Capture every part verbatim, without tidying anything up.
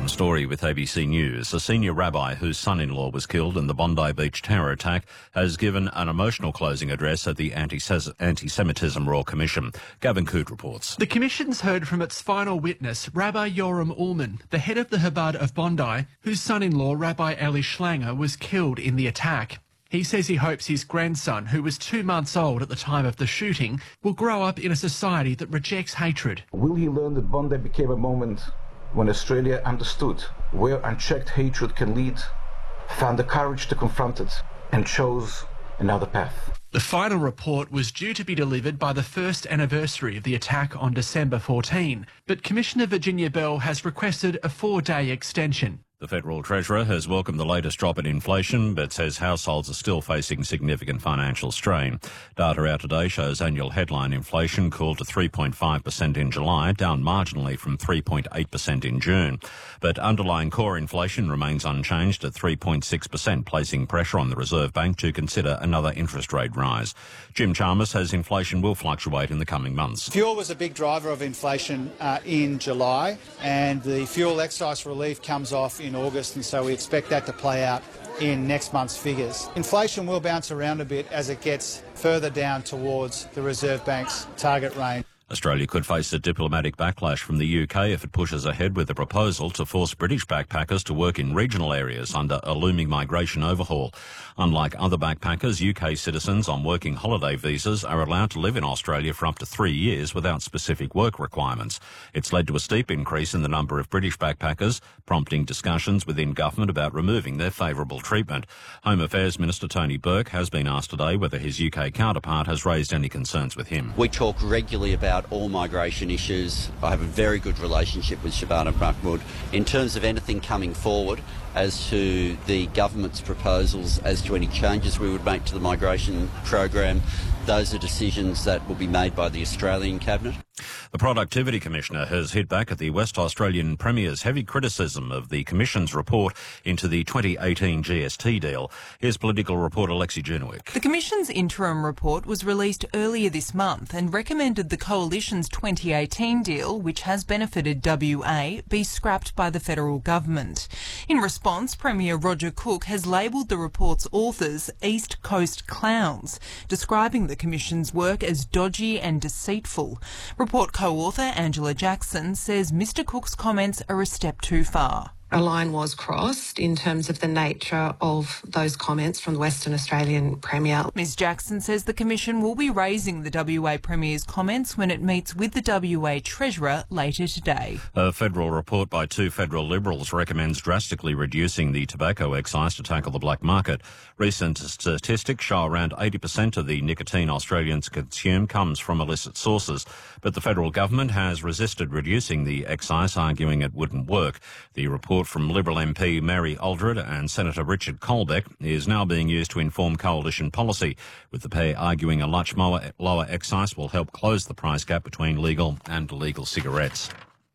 Adam Story with A B C News. A senior rabbi whose son-in-law was killed in the Bondi Beach terror attack has given an emotional closing address at the Anti-Semitism Royal Commission. Gavin Coote reports. The Commission's heard from its final witness, Rabbi Yoram Ullman, the head of the Chabad of Bondi, whose son-in-law, Rabbi Eli Schlanger, was killed in the attack. He says he hopes his grandson, who was two months old at the time of the shooting, will grow up in a society that rejects hatred. Will he learn that Bondi became a moment when Australia understood where unchecked hatred can lead, found the courage to confront it, and chose another path? The final report was due to be delivered by the first anniversary of the attack on December fourteenth, but Commissioner Virginia Bell has requested a four-day extension. The Federal Treasurer has welcomed the latest drop in inflation, but says households are still facing significant financial strain. Data out today shows annual headline inflation cooled to three point five percent in July, down marginally from three point eight percent in June. But underlying core inflation remains unchanged at three point six percent, placing pressure on the Reserve Bank to consider another interest rate rise. Jim Chalmers says inflation will fluctuate in the coming months. Fuel was a big driver of inflation uh, in July, and the fuel excise relief comes off in August, and so we expect that to play out in next month's figures. Inflation will bounce around a bit as it gets further down towards the Reserve Bank's target range. Australia could face a diplomatic backlash from the U K if it pushes ahead with a proposal to force British backpackers to work in regional areas under a looming migration overhaul. Unlike other backpackers, U K citizens on working holiday visas are allowed to live in Australia for up to three years without specific work requirements. It's led to a steep increase in the number of British backpackers, prompting discussions within government about removing their favourable treatment. Home Affairs Minister Tony Burke has been asked today whether his U K counterpart has raised any concerns with him. We talk regularly about all migration issues. I have a very good relationship with Shabana Mahmood. In terms of anything coming forward as to the government's proposals as to any changes we would make to the migration program, those are decisions that will be made by the Australian Cabinet. The Productivity Commissioner has hit back at the West Australian Premier's heavy criticism of the Commission's report into the twenty eighteen G S T deal. Here's political reporter Lexi Junowik. The Commission's interim report was released earlier this month and recommended the Coalition's twenty eighteen deal, which has benefited W A, be scrapped by the federal government. In response, Premier Roger Cook has labelled the report's authors East Coast clowns, describing the Commission's work as dodgy and deceitful. Report co-author Angela Jackson says Mr Cook's comments are a step too far. A line was crossed in terms of the nature of those comments from the Western Australian Premier. Ms Jackson says the Commission will be raising the W A Premier's comments when it meets with the W A Treasurer later today. A federal report by two federal Liberals recommends drastically reducing the tobacco excise to tackle the black market. Recent statistics show around eighty percent of the nicotine Australians consume comes from illicit sources, but the federal government has resisted reducing the excise, arguing it wouldn't work. The report from Liberal M P Mary Aldred and Senator Richard Colbeck is now being used to inform coalition policy, with the pair arguing a much lower, lower excise will help close the price gap between legal and illegal cigarettes.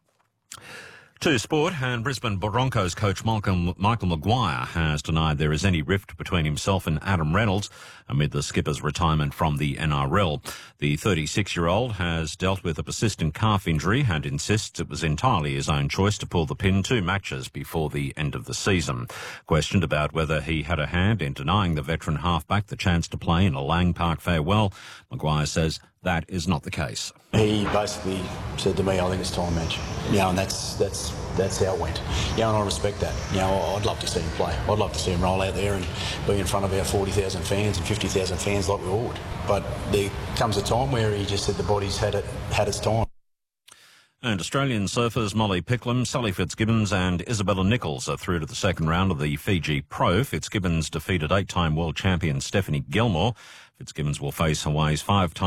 To sport, and Brisbane Broncos coach Michael, Michael Maguire has denied there is any rift between himself and Adam Reynolds amid the skipper's retirement from the N R L. The thirty-six-year-old has dealt with a persistent calf injury and insists it was entirely his own choice to pull the pin two matches before the end of the season. Questioned about whether he had a hand in denying the veteran halfback the chance to play in a Lang Park farewell, Maguire says that is not the case. He basically said to me, I think it's time, Madge. You know, and that's that's that's how it went. You know, and I respect that. You know, I'd love to see him play. I'd love to see him roll out there and be in front of our forty thousand fans and fifty thousand fans like we all would. But there comes a time where he just said the body's had it had its time. And Australian surfers Molly Picklum, Sally Fitzgibbons and Isabella Nichols are through to the second round of the Fiji Pro. Fitzgibbons defeated eight-time world champion Stephanie Gilmore. Fitzgibbons will face Hawaii's five-time